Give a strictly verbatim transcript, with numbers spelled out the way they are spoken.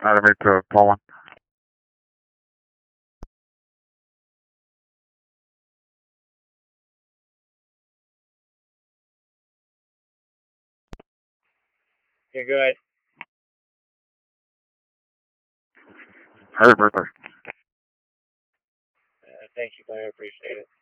I didn't mean to call one. You're good. Happy birthday. Uh, thank you, I appreciate it.